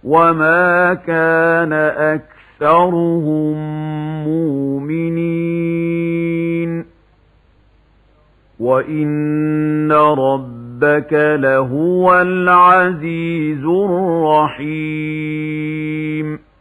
وما كان أكثرهم مؤمنين وإن ربك لهو العزيز الرحيم